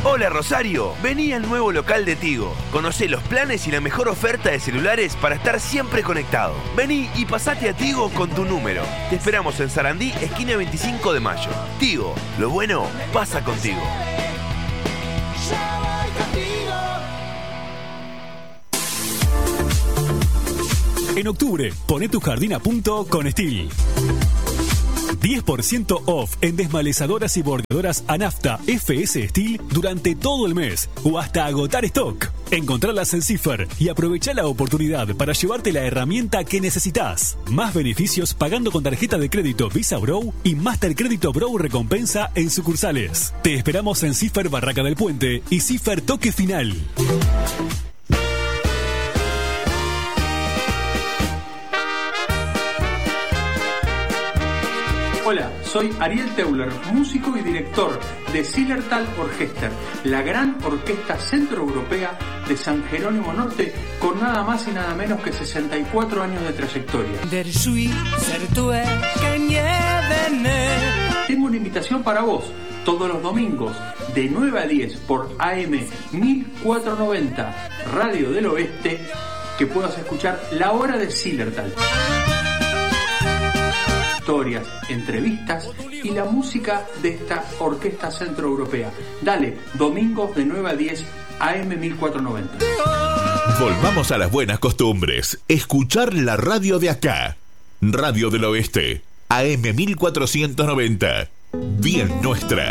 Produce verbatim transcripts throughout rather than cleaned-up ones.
Hola Rosario, vení al nuevo local de Tigo. Conocé los planes y la mejor oferta de celulares para estar siempre conectado. Vení y pasate a Tigo con tu número. Te esperamos en Sarandí, esquina veinticinco de mayo. Tigo, lo bueno pasa contigo. En octubre, poné tu jardín a punto con Steel. diez por ciento off en desmalezadoras y bordeadoras Anafta F S Steel durante todo el mes o hasta agotar stock. Encontralas en Cipher y aprovechá la oportunidad para llevarte la herramienta que necesitas. Más beneficios pagando con tarjeta de crédito Visa Bro y Master Crédito Bro Recompensa en sucursales. Te esperamos en Cipher Barraca del Puente y Cipher Toque Final. Hola, soy Ariel Teuler, músico y director de Zillertal Orchester, la gran orquesta centroeuropea de San Jerónimo Norte, con nada más y nada menos que sesenta y cuatro años de trayectoria. Tengo una invitación para vos, todos los domingos, de nueve a diez, por A M mil cuatrocientos noventa, Radio del Oeste, que puedas escuchar La Hora de Zillertal. Historias, entrevistas y la música de esta orquesta centroeuropea. Dale, domingos de nueve a diez, A M mil cuatrocientos noventa. Volvamos a las buenas costumbres. Escuchar la radio de acá. Radio del Oeste, A M mil cuatrocientos noventa. Bien nuestra.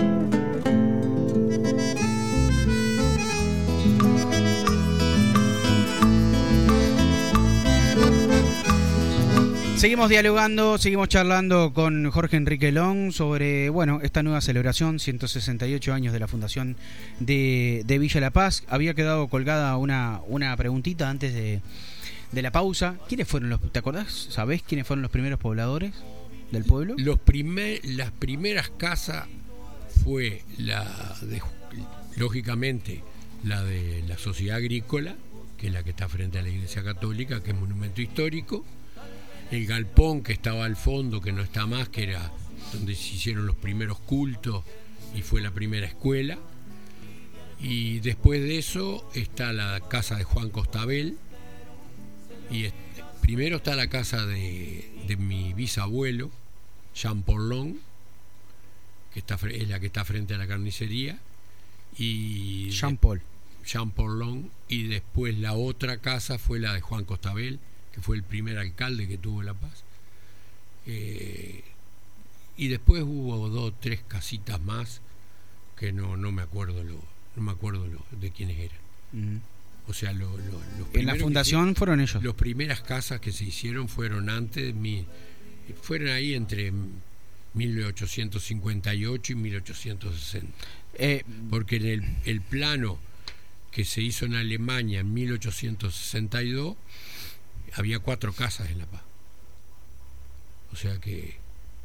Seguimos dialogando, seguimos charlando con Jorge Enrique Long sobre, bueno, esta nueva celebración, ciento sesenta y ocho años de la fundación de, de Villa La Paz. Había quedado colgada una, una preguntita antes de, de la pausa. ¿Quiénes fueron los, te acordás? ¿Sabés quiénes fueron los primeros pobladores del pueblo? Los primer, las primeras casas fue la de, lógicamente, la de la Sociedad Agrícola, que es la que está frente a la Iglesia Católica, que es monumento histórico. El galpón que estaba al fondo, que no está más, que era donde se hicieron los primeros cultos y fue la primera escuela. Y después de eso está la casa de Juan Costabel. Y es, primero está la casa de, de mi bisabuelo, Jean Porlón, que está, es la que está frente a la carnicería. Y Jean Paul. Jean Porlón. Y después la otra casa fue la de Juan Costabel, que fue el primer alcalde que tuvo La Paz. Eh, y después hubo dos, tres casitas más que no, no me acuerdo lo, no me acuerdo lo, de quiénes eran. Uh-huh. O sea, lo, lo, los en la fundación hicieron, fueron ellos. Las primeras casas que se hicieron fueron antes, mi, fueron ahí entre mil ochocientos cincuenta y ocho y mil ochocientos sesenta. Eh, Porque en el, el plano que se hizo en Alemania en mil ochocientos sesenta y dos había cuatro casas en La Paz. O sea que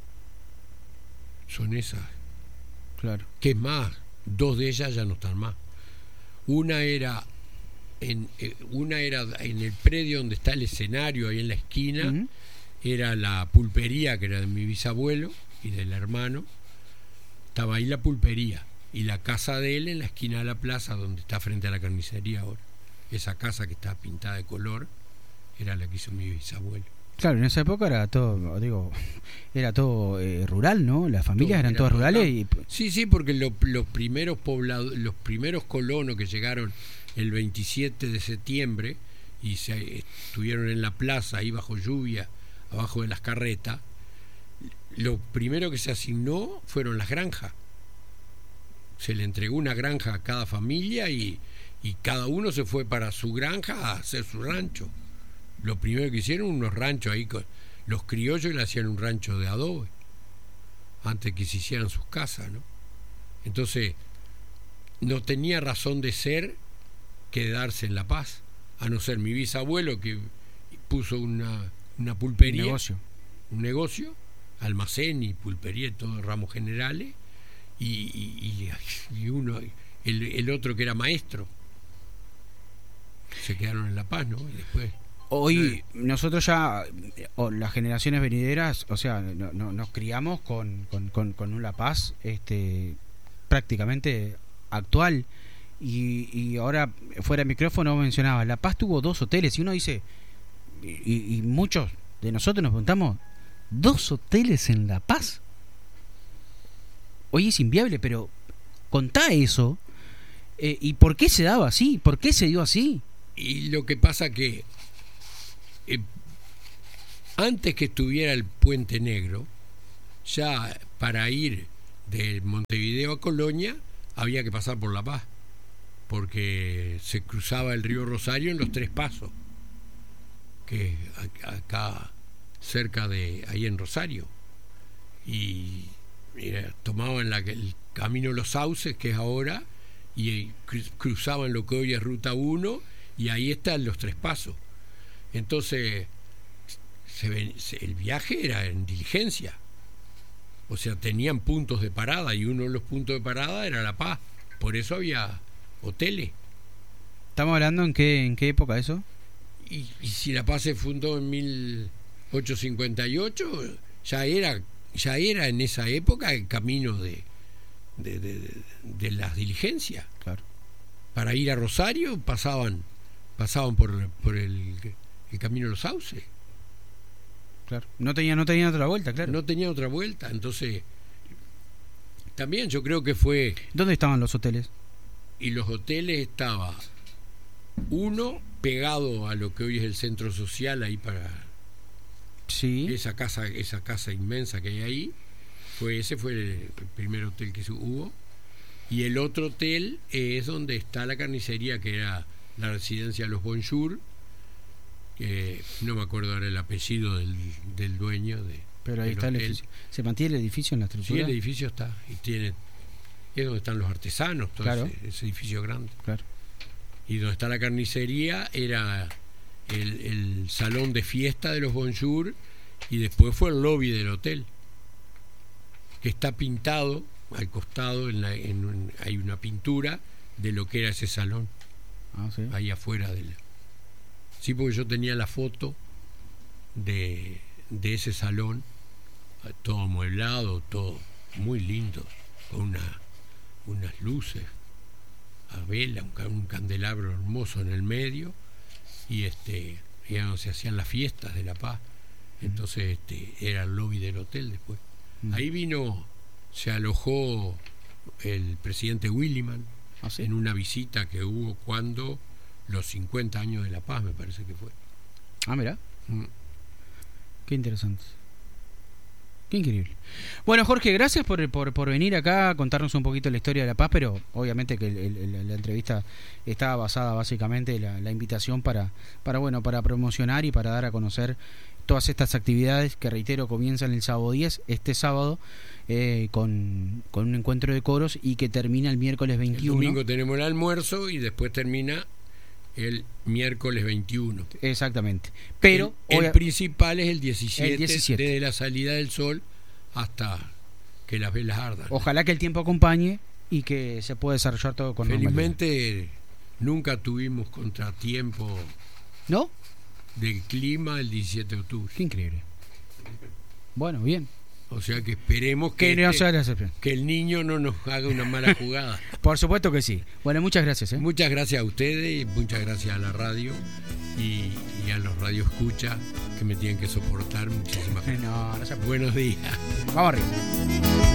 son esas. Claro. Que es más, dos de ellas ya no están más. Una era en eh, una era en el predio donde está el escenario, ahí en la esquina. Uh-huh. Era la pulpería, que era de mi bisabuelo y del hermano. Estaba ahí la pulpería. Y la casa de él en la esquina de la plaza, donde está frente a la carnicería ahora. Esa casa que está pintada de color era la que hizo mi bisabuelo. Claro, en esa época era todo, digo, era todo eh, rural, ¿no? Las familias todo, eran todas rurales y... Sí, sí, porque lo, los primeros poblados, los primeros colonos que llegaron el veintisiete de septiembre y se estuvieron en la plaza ahí bajo lluvia, abajo de las carretas, lo primero que se asignó fueron las granjas. Se le entregó una granja a cada familia y, y cada uno se fue para su granja a hacer su rancho. Lo primero que hicieron, unos ranchos ahí, con los criollos le hacían un rancho de adobe antes que se hicieran sus casas, ¿no? Entonces no tenía razón de ser quedarse en La Paz, a no ser mi bisabuelo que puso una, una pulpería, un negocio, un negocio, almacén y pulpería y todos ramos generales, y, y, y uno, el, el otro que era maestro, se quedaron en La Paz, ¿no? Y después hoy nosotros ya, o las generaciones venideras, o sea, no, no, nos criamos con, con, con, con un La Paz este, prácticamente actual. Y, y ahora, fuera de micrófono, mencionaba, La Paz tuvo dos hoteles. Y uno dice, y, y muchos de nosotros nos preguntamos, ¿dos hoteles en La Paz? Hoy es inviable, pero contá eso. Eh, ¿Y por qué se daba así? ¿Por qué se dio así? Y lo que pasa que eh, antes que estuviera el Puente Negro, ya para ir de Montevideo a Colonia había que pasar por La Paz, porque se cruzaba el río Rosario en los Tres Pasos, que acá cerca de ahí en Rosario, y mira, tomaban la, el camino Los Sauces, que es ahora, y cruzaban lo que hoy es Ruta uno, y ahí están los Tres Pasos. Entonces se ven, se, el viaje era en diligencia, o sea, tenían puntos de parada, y uno de los puntos de parada era La Paz, por eso había hoteles. ¿Estamos hablando en qué, en qué época eso? Y, y si La Paz se fundó en mil ochocientos cincuenta y ocho, ya era ya era en esa época el camino de de, de, de, de las diligencias. Claro. Para ir a Rosario pasaban pasaban por, por el, el camino Los Sauces. Claro. No tenía no tenía otra vuelta, claro. No tenía otra vuelta, entonces también yo creo que fue. ¿Dónde estaban los hoteles? Y los hoteles estaba uno pegado a lo que hoy es el centro social, ahí para sí. esa casa esa casa inmensa que hay ahí, fue ese fue el, el primer hotel que hubo, y el otro hotel es donde está la carnicería, que era la residencia de los Bonjour, que no me acuerdo ahora el apellido del, del dueño de, pero ahí está hotel. El edificio. ¿Se mantiene el edificio en la estructura? Sí, el edificio está, y tiene, es donde están los artesanos, todo claro. ese, ese edificio grande. Claro. Y donde está la carnicería era el, el salón de fiesta de los Bonjour, y después fue el lobby del hotel, que está pintado al costado, en la, en un, hay una pintura de lo que era ese salón. Ah, ¿sí? Ahí afuera del. Sí, porque yo tenía la foto de, de ese salón, todo amueblado, todo muy lindo, con una, unas luces a vela, un, un candelabro hermoso en el medio, y este y donde se hacían las fiestas de La Paz. Entonces este era el lobby del hotel después. Mm. Ahí vino, se alojó el presidente Williman. ¿Ah, sí? En una visita que hubo cuando los cincuenta años de La Paz, me parece que fue. Ah, mira. Mm. Qué interesante. Qué increíble. Bueno, Jorge, gracias por, por, por venir acá a contarnos un poquito la historia de La Paz, pero obviamente que el, el, la entrevista estaba basada básicamente la, la invitación para, para bueno, para promocionar y para dar a conocer todas estas actividades que, reitero, comienzan el sábado diez, este sábado, eh, con, con un encuentro de coros, y que termina el miércoles veintiuno. El domingo tenemos el almuerzo y después termina el miércoles veintiuno. Exactamente. Pero el, el principal es el diecisiete, el diecisiete, desde la salida del sol hasta que las velas ardan. Ojalá que el tiempo acompañe y que se pueda desarrollar todo con normalidad. Felizmente nunca tuvimos contratiempo. ¿No? Del clima el diecisiete de octubre. Qué increíble. Bueno, bien. O sea que esperemos que, que, no este, sea la excepción. Que el niño no nos haga una mala jugada. Por supuesto que sí. Bueno, muchas gracias. ¿eh? Muchas gracias a ustedes, y muchas gracias a la radio y, y a los radioescuchas que me tienen que soportar. Muchísimas gracias. No, no se... Buenos días. Vamos arriba.